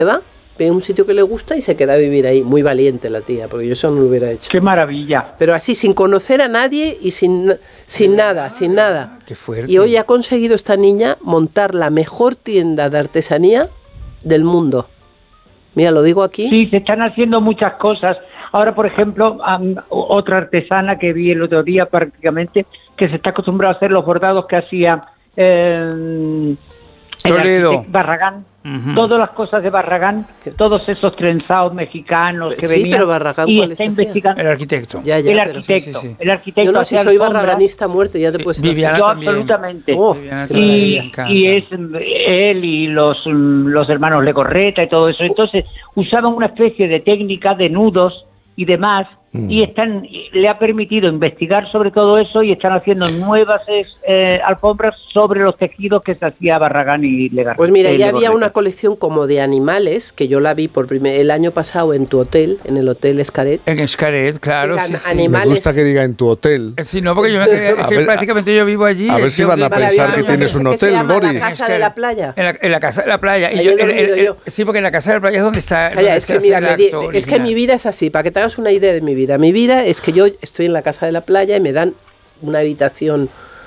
va, ve un sitio que le gusta y se queda a vivir ahí. Muy valiente la tía, porque yo eso no lo hubiera hecho. ¡Qué maravilla! Pero así, sin conocer a nadie y sin nada. Qué fuerte. Y hoy ha conseguido esta niña montar la mejor tienda de artesanía del mundo. Mira, lo digo aquí. Sí, se están haciendo muchas cosas. Ahora, por ejemplo, otra artesana que vi el otro día prácticamente, que se está acostumbrado a hacer los bordados que hacía Toledo. Barragán. Todas las cosas de Barragán, todos esos trenzados mexicanos que venían. Pero Barragán, y ¿cuál está es investigando. El arquitecto. El arquitecto. Sí. El arquitecto. Yo no sé, si soy barraganista muerto, ya te puedes imaginar. Viviana Yo también. absolutamente. Viviana también. Y es él y los hermanos Legorreta y todo eso. Entonces usaban una especie de técnica de nudos y demás, y le ha permitido investigar sobre todo eso y están haciendo nuevas alfombras sobre los tejidos que se hacía Barragán y Legarreta. Pues mira, ya había una colección como de animales, que yo la vi el año pasado en tu hotel, en el Hotel Xcaret. En Xcaret, claro. Sí, sí. Animales. Me gusta que diga en tu hotel. Sí, no, porque yo me quedé, es que prácticamente yo vivo allí. A ver si van a pensar que tienes un hotel, Boris. ¿La casa de la playa? En la casa de la playa. Y yo, sí, porque en la casa de la playa es donde está. Calla, es que mira, es que mi vida es así, para que te hagas una idea de mi vida. Mi vida es que yo estoy en la casa de la playa y me dan una habitación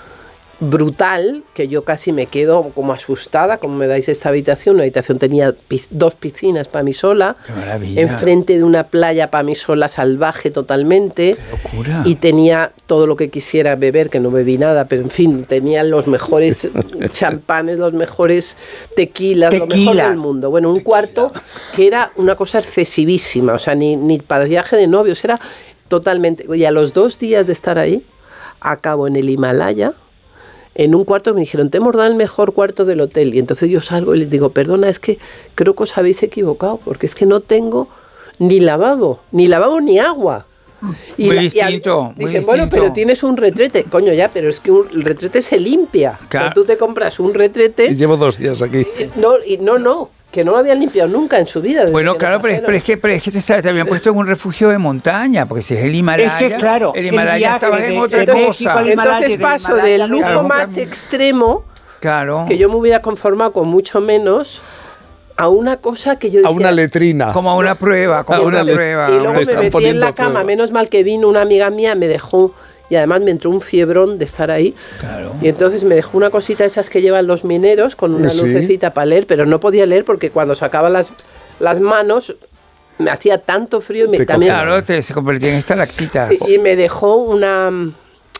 brutal, que yo casi me quedo como asustada, como me dais esta habitación. Una habitación tenía 2 piscinas para mí sola, ¡qué maravilla! Enfrente de una playa para mí sola salvaje totalmente. ¡Qué locura! Y tenía todo lo que quisiera beber, que no bebí nada, pero en fin, tenía los mejores champanes, los mejores tequilas, lo mejor del mundo. Bueno, un cuarto que era una cosa excesivísima, o sea, ni para viaje de novios, era totalmente. Y a los 2 días de estar ahí, acabo en el Himalaya, en un cuarto. Me dijeron, te hemos dado el mejor cuarto del hotel. Y entonces yo salgo y les digo, perdona, es que creo que os habéis equivocado, porque es que no tengo ni lavabo ni agua. Y muy distinto. Dicen, bueno, pero tienes un retrete. Coño, ya, pero es que el retrete se limpia. Claro. O sea, tú te compras un retrete. Y llevo 2 días aquí. No, que no lo habían limpiado nunca en su vida. Bueno, claro, pero es que te habían puesto en un refugio de montaña, porque si es el Himalaya, es que, claro, el Himalaya estaba en otra cosa. Entonces paso del lujo más extremo, que yo me hubiera conformado con mucho menos, a una cosa que yo decía, a una letrina. Como a una prueba, Y luego me metí en la cama, menos mal que vino una amiga mía, me dejó. Y además me entró un fiebrón de estar ahí. Claro. Y entonces me dejó una cosita esas que llevan los mineros con una lucecita para leer, pero no podía leer porque cuando sacaba las manos me hacía tanto frío. Y también, claro, se convertía en estalactitas. Sí, y me dejó un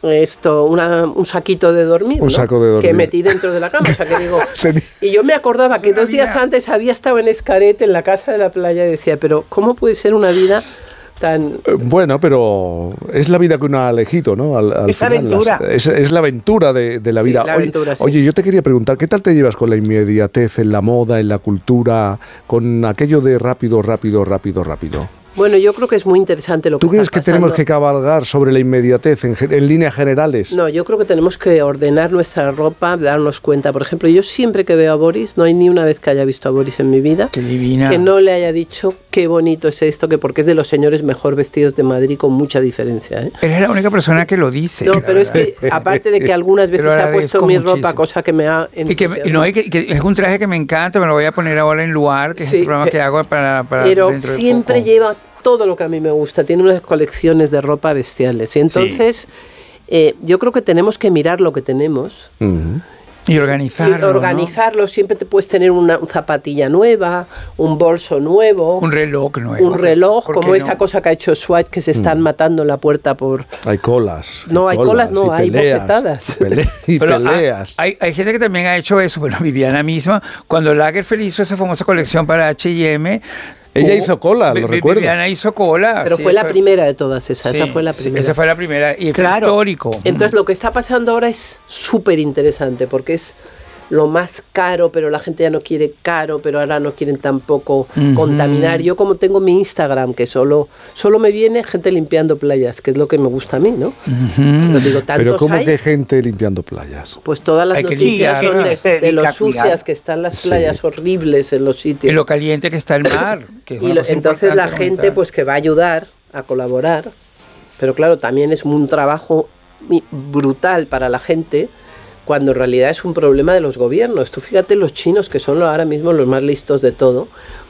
saquito de dormir, un saco de dormir que metí dentro de la cama. O sea, que digo, y yo me acordaba que 2 días antes había estado en Xcaret, en la casa de la playa, y decía, pero ¿cómo puede ser una vida tan... Bueno, pero es la vida que uno ha elegido, ¿no? Al es final, aventura. Es la aventura de la vida. La aventura, oye, yo te quería preguntar, ¿qué tal te llevas con la inmediatez en la moda, en la cultura, con aquello de rápido? Bueno, yo creo que es muy interesante lo que ¿Tú crees está que tenemos pasando. que cabalgar sobre la inmediatez en líneas generales? No, yo creo que tenemos que ordenar nuestra ropa, darnos cuenta. Por ejemplo, yo siempre que veo a Boris, no hay ni una vez que haya visto a Boris en mi vida, ¡qué divina! que no le haya dicho qué bonito es esto, que porque es de los señores mejor vestidos de Madrid, con mucha diferencia, ¿eh? Eres la única persona que lo dice. No, pero es que aparte de que algunas veces se ha puesto mi ropa, cosa que me ha entusiasmado. Y que es un traje que me encanta, me lo voy a poner ahora en Luar, que es el programa que hago para pero dentro de siempre poco. lleva todo lo que a mí me gusta, tiene unas colecciones de ropa bestiales. Y entonces yo creo que tenemos que mirar lo que tenemos. Y organizarlo. Y organizarlo, siempre te puedes tener una zapatilla nueva, un bolso nuevo. Un reloj nuevo. Un reloj, como esta cosa que ha hecho Swatch, que se están matando en la puerta por... Hay colas. No, hay colas, no, hay bofetadas. Y peleas. Hay gente que también ha hecho eso. Bueno, Viviana misma, cuando Lagerfeld hizo esa famosa colección para H&M... Ella hizo cola, lo recuerdo. Viviana hizo cola. Pero fue la primera de todas esas, esa fue la primera. Esa fue la primera y fue histórico. Entonces lo que está pasando ahora es súper interesante porque es lo más caro, pero la gente ya no quiere caro, pero ahora no quieren tampoco contaminar. Yo como tengo mi Instagram, que solo me viene gente limpiando playas, que es lo que me gusta a mí, ¿no? Lo digo, pero ¿cómo que gente limpiando playas? Pues todas las noticias son de lo sucias que están las playas horribles en los sitios. Y lo caliente que está el mar. Que entonces la gente pues que va a ayudar, a colaborar, pero claro, también es un trabajo brutal para la gente, cuando en realidad es un problema de los gobiernos. Tú fíjate los chinos, que son ahora mismo los más listos de todo,